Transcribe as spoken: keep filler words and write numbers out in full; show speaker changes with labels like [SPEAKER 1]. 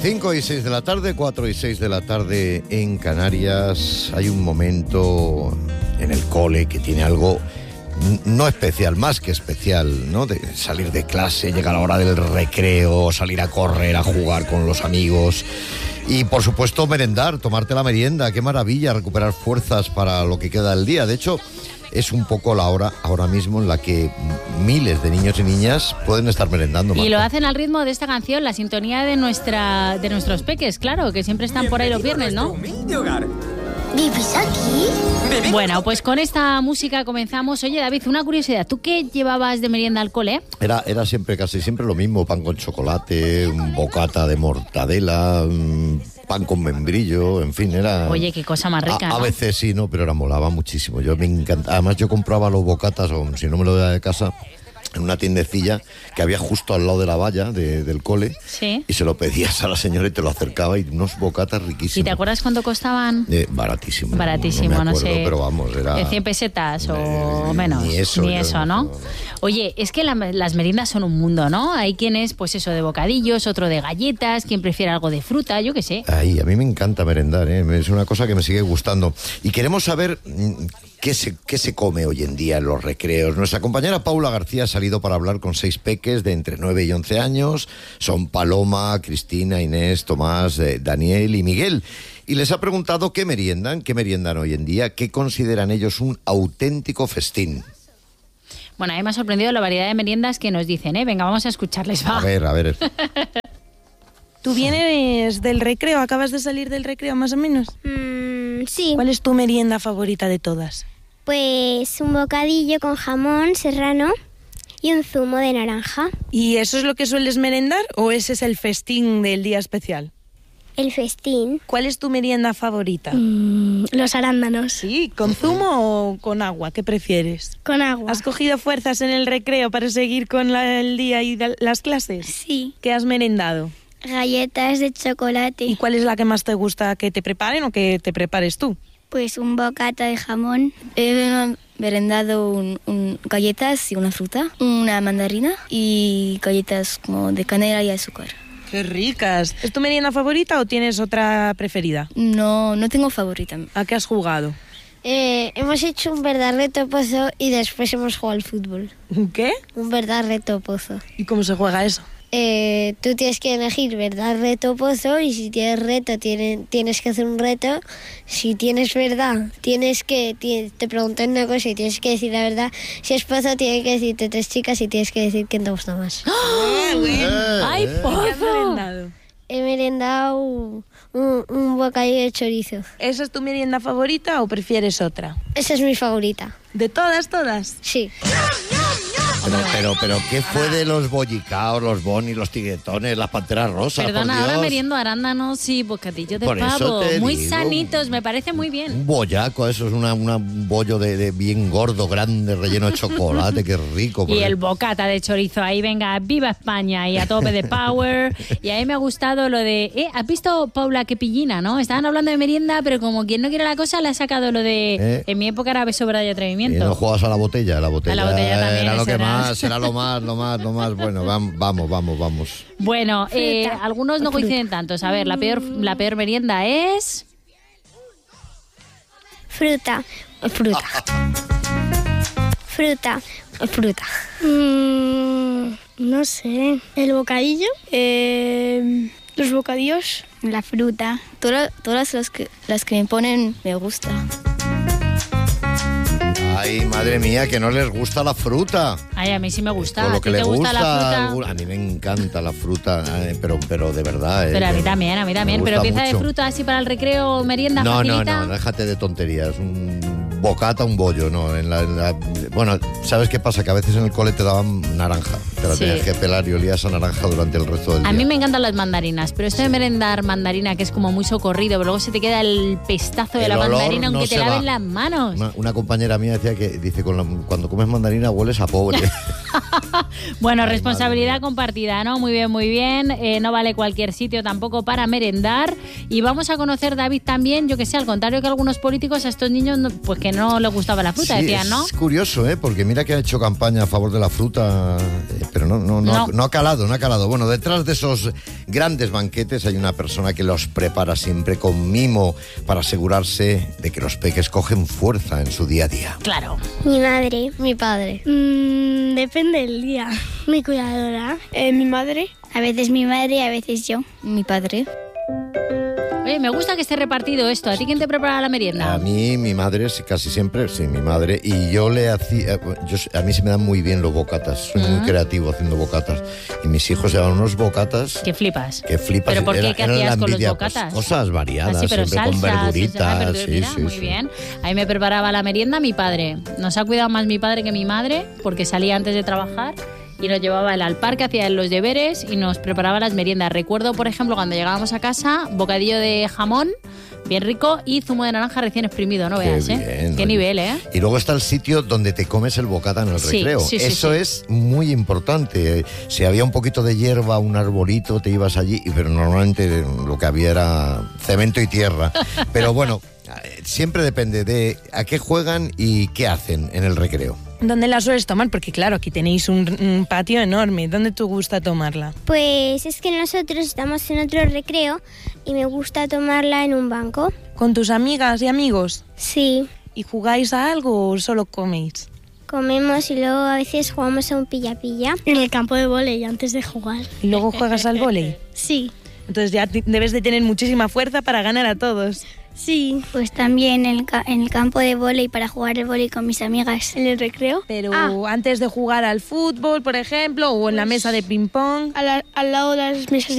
[SPEAKER 1] cinco y seis de la tarde, cuatro y seis de la tarde en Canarias. Hay un momento en el cole que tiene algo no especial, más que especial, ¿no? De salir de clase, llegar a la hora del recreo, salir a correr, a jugar con los amigos y, por supuesto, merendar, tomarte la merienda. Qué maravilla recuperar fuerzas para lo que queda del día. De hecho, es un poco la hora ahora mismo en la que miles de niños y niñas pueden estar merendando. Marta.
[SPEAKER 2] Y lo hacen al ritmo de esta canción, la sintonía de nuestra de nuestros peques, claro, que siempre están por ahí los viernes, ¿no?
[SPEAKER 3] ¿Vives aquí?
[SPEAKER 2] Bueno, pues con esta música comenzamos. Oye, David, una curiosidad. ¿Tú qué llevabas de merienda al cole?
[SPEAKER 1] Era, era siempre, casi siempre lo mismo. Pan con chocolate, un bocata de mortadela, pan con membrillo, en fin, era...
[SPEAKER 2] Oye, qué cosa más rica,
[SPEAKER 1] A,
[SPEAKER 2] ¿no?
[SPEAKER 1] a veces sí, ¿no? Pero era molaba muchísimo. Yo me encanta. Además, yo compraba los bocatas, o si no me lo daba de casa, en una tiendecilla que había justo al lado de la valla de, del cole.
[SPEAKER 2] Sí.
[SPEAKER 1] Y se lo pedías a la señora y te lo acercaba, y unos bocatas riquísimos.
[SPEAKER 2] ¿Y te acuerdas cuánto costaban?
[SPEAKER 1] Eh, baratísimo.
[SPEAKER 2] Baratísimo,
[SPEAKER 1] no,
[SPEAKER 2] no,
[SPEAKER 1] me acuerdo,
[SPEAKER 2] sé.
[SPEAKER 1] Pero vamos, era...
[SPEAKER 2] ¿De cien pesetas o
[SPEAKER 1] eh,
[SPEAKER 2] menos?
[SPEAKER 1] Ni eso.
[SPEAKER 2] Ni
[SPEAKER 1] yo
[SPEAKER 2] eso,
[SPEAKER 1] no,
[SPEAKER 2] ¿no?
[SPEAKER 1] no.
[SPEAKER 2] Oye, es que la, las meriendas son un mundo, ¿no? Hay quien es, pues eso, de bocadillos, otro de galletas, quien prefiere algo de fruta, yo qué sé.
[SPEAKER 1] Ay, a mí me encanta merendar, ¿eh? Es una cosa que me sigue gustando. Y queremos saber mm, qué se, qué se come hoy en día en los recreos. Nuestra compañera Paula García ha salido para hablar con seis peques de entre nueve y once años. Son Paloma, Cristina, Inés, Tomás, eh, Daniel y Miguel. Y les ha preguntado qué meriendan, qué meriendan hoy en día, qué consideran ellos un auténtico festín.
[SPEAKER 2] Bueno, a mí me ha sorprendido la variedad de meriendas que nos dicen, ¿eh? Venga, vamos a escucharles, va.
[SPEAKER 1] A ver, a ver.
[SPEAKER 4] ¿Tú vienes del recreo? ¿Acabas de salir del recreo más o menos?
[SPEAKER 3] Mm, sí,
[SPEAKER 4] ¿Cuál es tu merienda favorita de todas?
[SPEAKER 3] pues un bocadillo con jamón serrano y un zumo de naranja.
[SPEAKER 4] ¿Y eso es lo que sueles merendar o ese es el festín del día especial?
[SPEAKER 3] El festín.
[SPEAKER 4] ¿Cuál es tu merienda favorita?
[SPEAKER 3] Mm, los arándanos.
[SPEAKER 4] Sí, ¿con zumo o con agua? ¿Qué prefieres?
[SPEAKER 3] Con agua.
[SPEAKER 4] ¿Has cogido fuerzas en el recreo para seguir con la- el día y la- las clases?
[SPEAKER 3] Sí.
[SPEAKER 4] ¿Qué has merendado?
[SPEAKER 3] Galletas de chocolate.
[SPEAKER 4] ¿Y cuál es la que más te gusta que te preparen o que te prepares tú?
[SPEAKER 3] Pues un bocata de jamón.
[SPEAKER 5] He merendado un, un galletas y una fruta, una mandarina y galletas como de canela y azúcar.
[SPEAKER 4] ¡Qué ricas! ¿Es tu merienda favorita o tienes otra preferida?
[SPEAKER 5] No, no tengo favorita.
[SPEAKER 4] ¿A qué has jugado?
[SPEAKER 3] Eh, hemos hecho un verdad reto pozo y después hemos jugado al fútbol.
[SPEAKER 4] ¿Qué?
[SPEAKER 3] Un verdad reto pozo.
[SPEAKER 4] ¿Y cómo se juega eso?
[SPEAKER 3] Eh, tú tienes que elegir verdad, reto, pozo, y si tienes reto tiene, tienes que hacer un reto. Si tienes verdad, tienes que ti- te preguntan una cosa y tienes que decir la verdad. Si es pozo, tienes que decirte tres chicas y tienes que decir quién te gusta más.
[SPEAKER 2] ¡Ay,
[SPEAKER 4] ¿Qué has
[SPEAKER 2] pozo!
[SPEAKER 4] merendado?
[SPEAKER 3] He merendado un, un, un bocadillo de chorizo.
[SPEAKER 4] ¿Esa es tu merienda favorita o prefieres otra?
[SPEAKER 3] Esa es mi favorita.
[SPEAKER 4] ¿De todas, todas?
[SPEAKER 3] Sí.
[SPEAKER 1] Pero, pero, pero, ¿qué fue de los bollicaos, los bonis, los tiguetones, las panteras rosas?
[SPEAKER 2] Perdona,
[SPEAKER 1] por
[SPEAKER 2] ahora
[SPEAKER 1] Dios?
[SPEAKER 2] meriendo arándanos y bocadillo de
[SPEAKER 1] Por eso
[SPEAKER 2] pavo.
[SPEAKER 1] te
[SPEAKER 2] Muy
[SPEAKER 1] digo.
[SPEAKER 2] sanitos, me parece muy bien.
[SPEAKER 1] Un bollaco, eso es una, una- un bollo de, de bien gordo, grande, relleno de chocolate, qué rico.
[SPEAKER 2] Y
[SPEAKER 1] porque-
[SPEAKER 2] el bocata de chorizo, ahí venga, viva España y a tope de power. Y a mí me ha gustado lo de, eh, ¿has visto Paula qué pillina, no? Estaban hablando de merienda, pero como quien no quiere la cosa, le ha sacado lo de,
[SPEAKER 1] Eh.
[SPEAKER 2] en mi época era beso, verdad y
[SPEAKER 1] Y
[SPEAKER 2] atrevimiento.
[SPEAKER 1] no juegas a la botella, la botella,
[SPEAKER 2] A la botella también,
[SPEAKER 1] era lo
[SPEAKER 2] eso
[SPEAKER 1] que
[SPEAKER 2] era.
[SPEAKER 1] más, era lo más, lo más, lo más, bueno, vam- vamos, vamos, vamos.
[SPEAKER 2] Bueno, eh,
[SPEAKER 3] Fruta.
[SPEAKER 2] algunos no coinciden tantos. A ver, la peor, la peor merienda es...
[SPEAKER 3] Fruta. Fruta. Fruta. Fruta. Mm, no sé. ¿El bocadillo? Eh, ¿Los bocadillos? La fruta.
[SPEAKER 5] Todas, todas las, que, las que me ponen me gusta.
[SPEAKER 1] Ay, madre mía, que no les gusta la fruta.
[SPEAKER 2] Ay, a mí sí me gusta.
[SPEAKER 1] Por
[SPEAKER 2] ¿A
[SPEAKER 1] lo
[SPEAKER 2] ti
[SPEAKER 1] que
[SPEAKER 2] te
[SPEAKER 1] le
[SPEAKER 2] gusta, la fruta?
[SPEAKER 1] algún- A mí me encanta la fruta, eh, pero, pero de verdad. eh,
[SPEAKER 2] Pero a mí
[SPEAKER 1] me-
[SPEAKER 2] también, a mí
[SPEAKER 1] me
[SPEAKER 2] también. Pero
[SPEAKER 1] gusta
[SPEAKER 2] pieza de
[SPEAKER 1] mucho.
[SPEAKER 2] fruta así para el recreo, merienda
[SPEAKER 1] No, no,
[SPEAKER 2] facilita.
[SPEAKER 1] no, déjate de tonterías. Un bocata, un bollo, no. En la, en la- bueno, ¿sabes qué pasa? Que a veces en el cole te daban naranja. Te la
[SPEAKER 2] Sí.
[SPEAKER 1] tenías que pelar y olías a naranja durante el resto del
[SPEAKER 2] A
[SPEAKER 1] día.
[SPEAKER 2] mí me encantan las mandarinas, pero esto de merendar mandarina, que es como muy socorrido, pero luego se te queda el pestazo de
[SPEAKER 1] El
[SPEAKER 2] la
[SPEAKER 1] olor
[SPEAKER 2] mandarina
[SPEAKER 1] no
[SPEAKER 2] aunque te
[SPEAKER 1] se
[SPEAKER 2] laven
[SPEAKER 1] va.
[SPEAKER 2] las manos.
[SPEAKER 1] Una, una compañera mía decía que dice con la- cuando comes mandarina hueles a pobre.
[SPEAKER 2] Bueno,
[SPEAKER 1] Ay,
[SPEAKER 2] responsabilidad
[SPEAKER 1] madre mía.
[SPEAKER 2] compartida, ¿no? Muy bien, muy bien. Eh, no vale cualquier sitio tampoco para merendar. Y vamos a conocer, David, también, yo que sé, al contrario que algunos políticos, a estos niños, no- pues que no les gustaba la fruta,
[SPEAKER 1] Sí,
[SPEAKER 2] decían, ¿no?
[SPEAKER 1] es curioso, ¿eh? Porque mira que ha hecho campaña a favor de la fruta, eh, pero no, no, no,
[SPEAKER 2] No.
[SPEAKER 1] no ha calado, no ha calado. Bueno, detrás de esos grandes banquetes hay una persona que los prepara siempre con mimo para asegurarse de que los peques cogen fuerza en su día a día.
[SPEAKER 2] Claro.
[SPEAKER 3] Mi madre. Mi padre.
[SPEAKER 6] Mm, depende del día. Mi cuidadora.
[SPEAKER 4] Eh, mi madre.
[SPEAKER 5] A veces mi madre, a veces yo. Mi padre.
[SPEAKER 2] Oye, me gusta que esté repartido esto. ¿A ti quién te prepara la merienda?
[SPEAKER 1] A mí, mi madre, sí, casi siempre, sí, mi madre. Y yo le hacía, yo, a mí se me dan muy bien los bocatas. Soy muy creativo haciendo bocatas. Y mis hijos llevan unos bocatas
[SPEAKER 2] Que flipas.
[SPEAKER 1] que flipas.
[SPEAKER 2] ¿Pero por qué?
[SPEAKER 1] Era-
[SPEAKER 2] ¿Qué
[SPEAKER 1] era la
[SPEAKER 2] hacías con los
[SPEAKER 1] envidia, pues,
[SPEAKER 2] bocatas?
[SPEAKER 1] cosas variadas,
[SPEAKER 2] Así, pero
[SPEAKER 1] siempre con
[SPEAKER 2] salsas,
[SPEAKER 1] verduritas.
[SPEAKER 2] ah, verdura-
[SPEAKER 1] sí,
[SPEAKER 2] mira,
[SPEAKER 1] sí,
[SPEAKER 2] muy
[SPEAKER 1] sí.
[SPEAKER 2] bien. Ahí me preparaba la merienda mi padre. Nos ha cuidado más mi padre que mi madre, porque salía antes de trabajar y nos llevaba él al parque, hacía él los deberes y nos preparaba las meriendas. Recuerdo, por ejemplo, cuando llegábamos a casa, bocadillo de jamón, bien rico, y zumo de naranja recién exprimido, no
[SPEAKER 1] Qué
[SPEAKER 2] veas, ¿eh?
[SPEAKER 1] bien,
[SPEAKER 2] Qué
[SPEAKER 1] oye.
[SPEAKER 2] nivel, ¿eh?
[SPEAKER 1] Y luego está el sitio donde te comes el bocata en el
[SPEAKER 2] Sí,
[SPEAKER 1] recreo.
[SPEAKER 2] sí, sí,
[SPEAKER 1] Eso
[SPEAKER 2] sí.
[SPEAKER 1] es muy importante. Si había un poquito de hierba, un arbolito, te ibas allí, pero normalmente lo que había era cemento y tierra. Pero bueno, siempre depende de a qué juegan y qué hacen en el recreo.
[SPEAKER 4] ¿Dónde la sueles tomar? Porque claro, aquí tenéis un, un patio enorme. ¿Dónde te gusta tomarla?
[SPEAKER 6] Pues es que nosotros estamos en otro recreo y me gusta tomarla en un banco.
[SPEAKER 4] ¿Con tus amigas y amigos?
[SPEAKER 6] Sí,
[SPEAKER 4] ¿Y jugáis a algo o solo coméis?
[SPEAKER 6] comemos y luego a veces jugamos a un pilla-pilla. En el campo de vóley antes de jugar.
[SPEAKER 4] ¿Y luego juegas al vóley?
[SPEAKER 6] Sí,
[SPEAKER 4] Entonces ya ti- debes de tener muchísima fuerza para ganar a todos.
[SPEAKER 6] sí.
[SPEAKER 5] Pues también en el, ca- en el campo de vóley para jugar al vóley con mis amigas.
[SPEAKER 6] ¿En el recreo?
[SPEAKER 4] Pero
[SPEAKER 6] Ah.
[SPEAKER 4] antes de jugar al fútbol, por ejemplo, o en la mesa de ping-pong.
[SPEAKER 6] A la- al lado de las mesas